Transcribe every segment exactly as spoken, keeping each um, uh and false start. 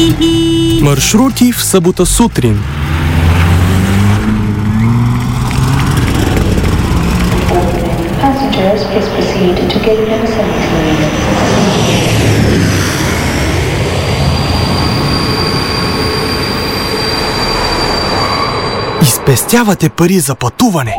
Маршрути в събота сутрин. Passengers, please proceed to gate number seventeen. Изпестявате пари за пътуване.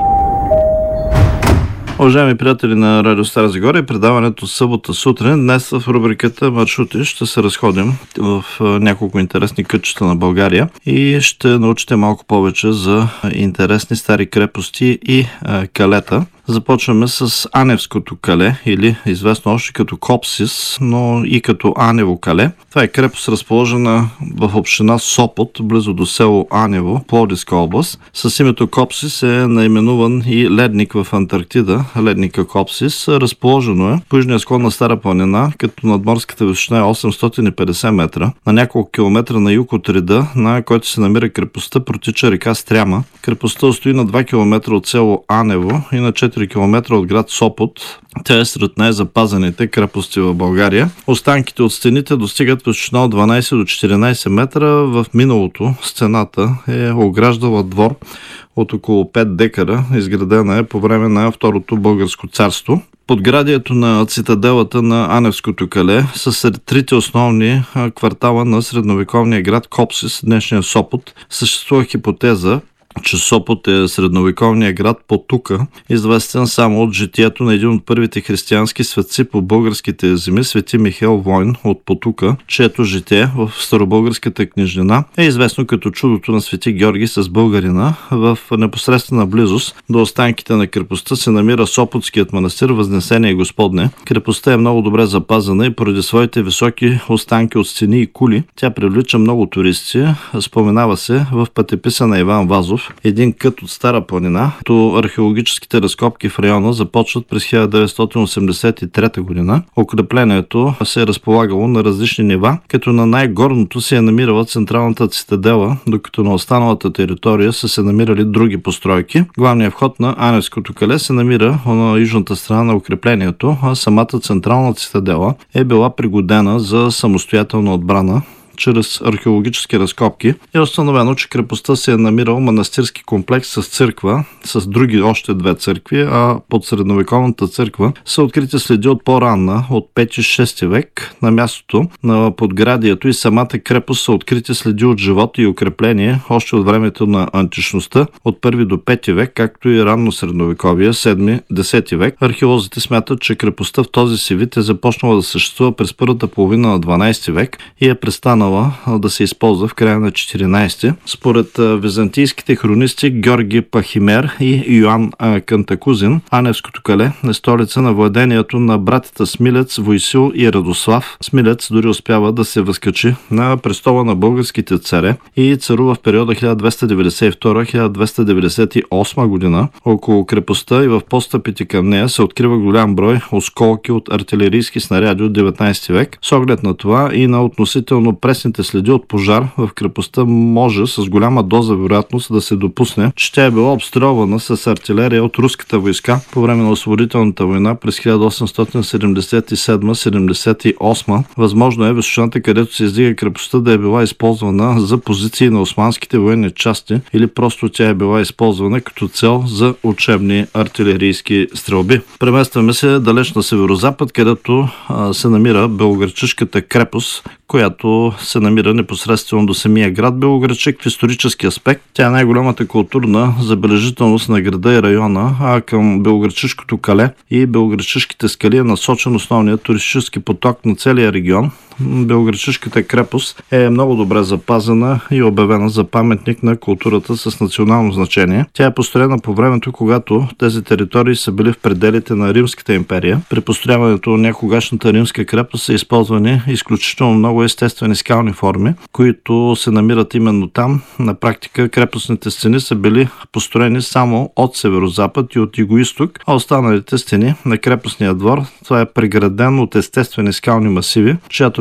Уважаеми приятели на Радио Стара Загора, предаването събота сутрин. Днес в рубриката Маршрути ще се разходим в няколко интересни кътчета на България и ще научите малко повече за интересни стари крепости и а, калета. Започваме с Аневското кале, или известно още като Копсис, но и като Анево кале. Това е крепост, разположена в община Сопот, близо до село Анево, Пловдивска област. С името Копсис е наименуван и ледник в Антарктида, ледника Копсис. Разположено е по южния склон на Стара планина, като надморската височина е осемстотин и петдесет метра. На няколко километра на юг от реда, на който се намира крепостта, протича река Стряма. Крепостта стои на два километра от село Анево и на четири километра от град Сопот. Тя е сред най-запазените крепости в България. Останките от стените достигат височина от дванайсет до четиринайсет метра. В миналото стената е ограждала двор от около пет декара. Изградена е по време на Второто българско царство. Подградието на цитаделата на Аневското кале са сред трите основни квартала на средновековния град Копсис, днешния Сопот. Съществува хипотеза, че Сопот е средновековния град Потука, известен само от житието на един от първите християнски светци по българските земи, свети Михаил Войн от Потука, чието житие в старобългарската книжнина е известно като чудото на свети Георги с българина. В непосредствена близост до останките на крепостта се намира Сопотският манастир Възнесение Господне. Крепостта е много добре запазена и поради своите високи останки от стени и кули тя привлича много туристи. Споменава се в пътеписа на Иван Вазов, един кът от Стара планина, като археологическите разкопки в района започват през хиляда деветстотин осемдесет и трета година. Укреплението се е разполагало на различни нива, като на най-горното се е намирала централната цитадела, докато на останалата територия са се намирали други постройки. Главният вход на Аневското кале се намира на южната страна на укреплението, а самата централна цитадела е била пригодена за самостоятелна отбрана. Чрез археологически разкопки е установено, че крепостта се е намирал манастирски комплекс с църква, с други още две църкви, а под средновековната църква са открити следи от по-ранна, от пети-шести век. На мястото на подградието и самата крепост са открити следи от живот и укрепление още от времето на античността, от първи до пети век, както и ранно средновековия, седми-десети век. Археолозите смятат, че крепостта в този си вид е започнала да съществува през първата половина на дванайсети век и е престанала да се използва в края на четиринайсети. Според византийските хронисти Георги Пахимер и Йоан Кантакузин, Аневското кале е столица на владението на братята Смилец, Войсил и Радослав. Смилец дори успява да се възкачи на престола на българските царе и царува в периода хиляда двеста деветдесет и втора до хиляда двеста деветдесет и осма година. Около крепостта и в подстъпите към нея се открива голям брой осколки от артилерийски снаряди от деветнайсети век. С оглед на това и на относително пресните следи от пожар в крепостта може с голяма доза вероятност да се допусне, че тя е била обстрелвана с артилерия от руската войска по време на освободителната война през хиляда осемстотин седемдесет и седма - седемдесет и осма. Възможно е височината, където се издига крепостта, да е била използвана за позиции на османските военни части или просто тя е била използвана като цел за учебни артилерийски стрелби. Преместваме се далеч на северозапад, където а, се намира Белоградчишката крепост, която се намира непосредствено до самия град Белоградчик. В исторически аспект тя е най-голямата културна забележителност на града и района, а към Белоградчишкото кале и Белоградчишките скали е насочен основният туристически поток на целия регион. Белоградчишката крепост е много добре запазена и обявена за паметник на културата с национално значение. Тя е построена по времето, когато тези територии са били в пределите на Римската империя. При построяването на някогашната римска крепост са използвани изключително много естествени скални форми, които се намират именно там. На практика крепостните стени са били построени само от северозапад и от югоизток, а останалите стени на крепостния двор, това е преграден от естествени скални масиви, чиято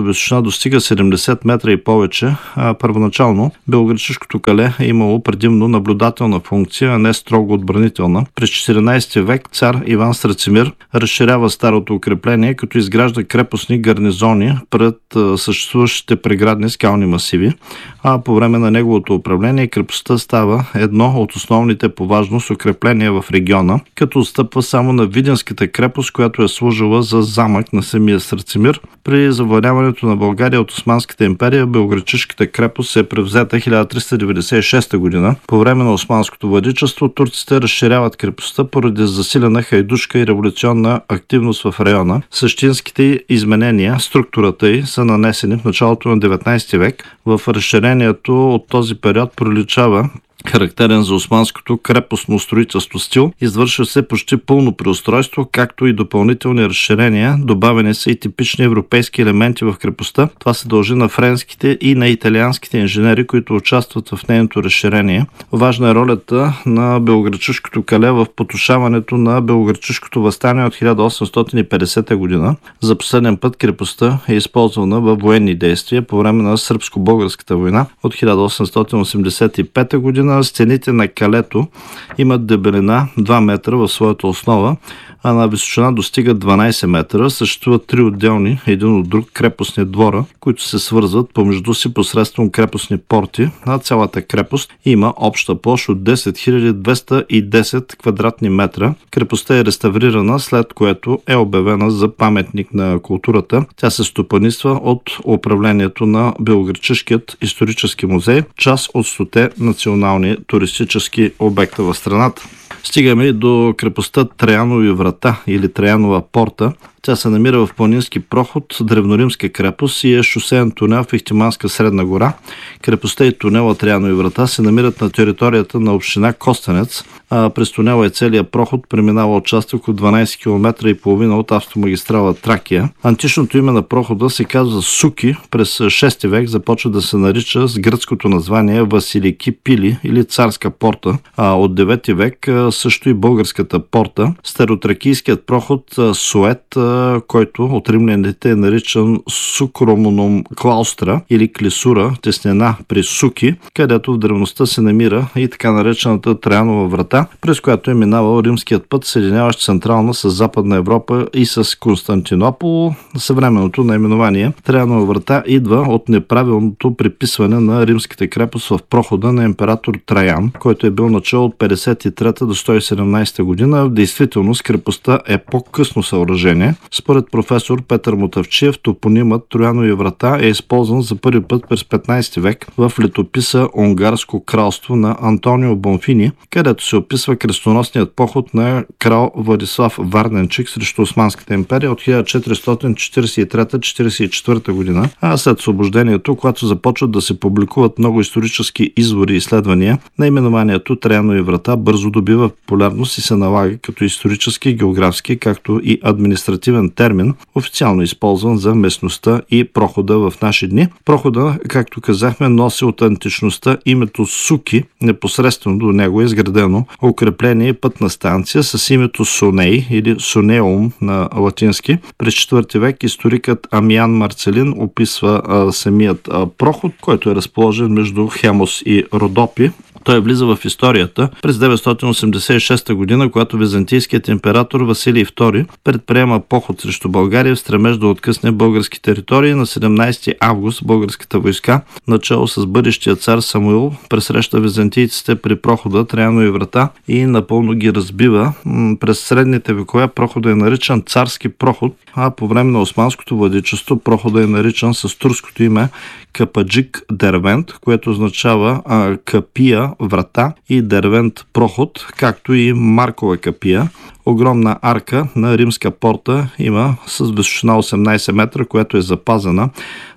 чиято височина достига седемдесет метра и повече, а първоначално белоградчишкото кале е имало предимно наблюдателна функция, а не строго отбранителна. През четиринайсети век цар Иван Страцимир разширява старото укрепление, като изгражда крепостни гарнизони пред съществуващите преградни скални масиви, а по време на неговото управление крепостта става едно от основните по важност укрепления в региона, като отстъпва само на Видинската крепост, която е служила за замък на самия Страцимир. При завладяването на България от Османската империя, белоградчишката крепост е превзета хиляда триста деветдесет и шеста година. По време на османското владичество турците разширяват крепостта поради засилена хайдушка и революционна активност в района. Същинските изменения, структурата й са нанесени в началото на деветнайсети век. В разширението от този период проличава характерен за османското крепостно строителство стил. Извършва се почти пълно преустройство, както и допълнителни разширения. Добавени са и типични европейски елементи в крепостта. Това се дължи на френските и на италианските инженери, които участват в нейното разширение. Важна е ролята на белоградчишкото кале в потушаването на белоградчишкото въстание от хиляда осемстотин и петдесета година. За последен път крепостта е използвана във военни действия по време на Сръбско-българската война от хиляда осемстотин осемдесет и пета година. Стените на калето имат дебелина два метра в своята основа, а на височина достигат дванайсет метра. Съществуват три отделни, един от друг крепостни двора, които се свързват помежду си посредством крепостни порти, а цялата крепост има обща площ от десет хиляди двеста и десет квадратни метра. Крепостта е реставрирана, след което е обявена за паметник на културата. Тя се стопанисва от управлението на Белоградчишкият исторически музей, част от стоте национални туристически обекта в страната. Стигаме и до крепостта Траянови врата или Траянова порта. Тя се намира в планински проход, древноримска крепост и е шосеен тунел в Ихтиманска Средна гора. Крепостта и тунела Траянови врата се намират на територията на община Костенец. А през тунела и целият проход преминава участък от дванайсет километра и половина от автомагистрала Тракия. Античното име на прохода се казва Суки. През шести век започва да се нарича с гръцкото название Василики Пили или Царска порта. А от девети век също и българската порта. Старотракийският проход Сует, който от римляните е наричан Сукромоном Клаустра или Клисура, теснена при Суки, където в древността се намира и така наречената Траянова врата, през която е минавал римският път, съединяващ Централна с Западна Европа и с Константинопол. Съвременното наименование Траянова врата идва от неправилното приписване на римската крепост в прохода на император Траян, който е бил начало от петдесет и трета до сто и седемнайсета година. В действителност крепостта е по-късно съоръжение. Според професор Петър Мотавчиев, топонимът Троянови врата е използван за първи път през петнайсети век в летописа Унгарско кралство на Антонио Бонфини, където се описва кръстоносният поход на крал Владислав Варненчик срещу Османската империя от хиляда четиристотин четирийсет и трета до четирийсет и четвърта година, а след освобождението, когато започват да се публикуват много исторически извори и изследвания, наименованието Троянови врата бързо добива популярност и се налага като исторически, географски, както и административен термин, официално използван за местността и прохода в наши дни. Прохода, както казахме, носи от античността името Суки. Непосредствено до него е изградено укрепление и пътна станция с името Соней или Сонеум на латински. През четвърти век историкът Амиан Марцелин описва а, самият а, проход, който е разположен между Хемос и Родопи. Той влиза в историята през деветстотин осемдесет и шеста година, когато византийският император Василий втори предприема поход срещу България в стремеж да откъсне български територии. На седемнайсети август българската войска, начало с бъдещия цар Самуил, пресреща византийците при прохода Траянови врата и напълно ги разбива. През средните векове прохода е наричан царски проход, а по време на османското владичество прохода е наричан с турското име Кападжик Дервент, което означава а, капия врата и Дервент проход, както и Маркова капия. Огромна арка на римска порта има с височина осемнайсет метра, която е запазена.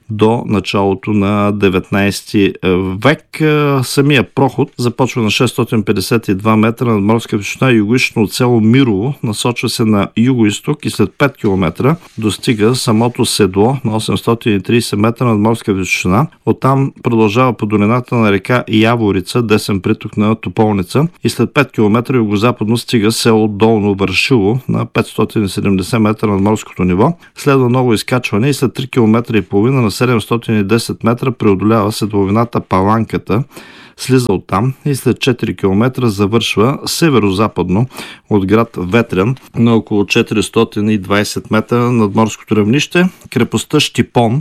до началото на деветнайсети век. Самия проход започва на шестстотин петдесет и два метра над морска височина югоизточно от село Мирово, насочва се на югоизток и след пет километра достига самото седло на осемстотин и трийсет метра над морска височина. Оттам продължава по долината на река Яворица, десен приток на Тополница, и след пет километра югозападно стига село Долно Вършило на петстотин и седемдесет метра над морското ниво. Следва ново изкачване и след три километра и половина на седемстотин и десет метра преодолява седловината Паланката, слиза оттам и след четири километра завършва северо-западно от град Ветрен на около четиристотин и двайсет метра над морското равнище. Крепостта Щипон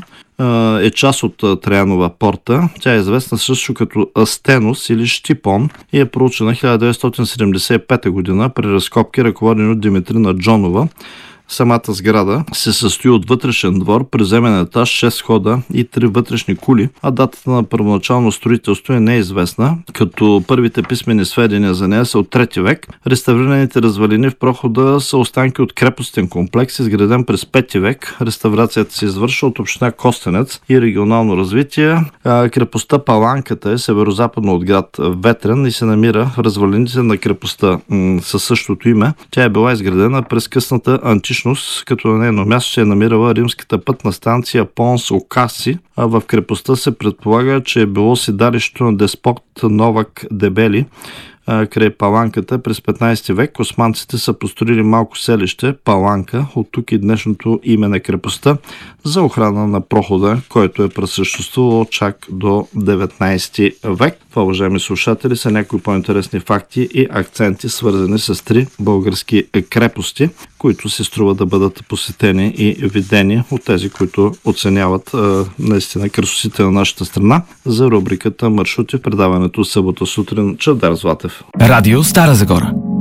е част от Траянова порта. Тя е известна също като Астенос или Щипон и е проучена хиляда деветстотин седемдесет и пета година при разкопки, ръководени от Димитрина Джонова. Самата сграда се състои от вътрешен двор, приземен етаж, шест входа и три вътрешни кули, а датата на първоначално строителство е неизвестна, като първите писмени сведения за нея са от трети век. Реставрираните развалини в прохода са останки от крепостен комплекс, изграден през пети век. Реставрацията се извършва от община Костенец и регионално развитие. Крепостта Паланката е северо-западно от град Ветрен и се намира в развалините на крепостта със същото име. Тя е била изградена през късната античност, като на нейно място се е намирала римската пътна станция Понс Окаси, а в крепостта се предполага, че е било седалището на деспот Новак Дебели край Паланката. През петнайсети век османците са построили малко селище Паланка, от тук и днешното име на крепостта, за охрана на прохода, който е пресъществувал чак до деветнайсети век. Това, уважаеми слушатели, са някои по-интересни факти и акценти, свързани с три български крепости, които се струва да бъдат посетени и видени от тези, които оценяват е, наистина красотите на нашата страна. За рубриката Маршрути в предаването събота сутрин Чавдар Златев. Радио Стара Загора.